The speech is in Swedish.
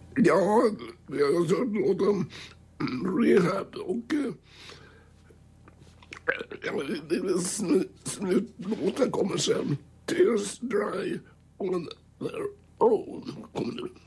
Ja, vi har kört låten Rehab och slutlåten kommer sen. Tears Dry on Their Own kommer nu.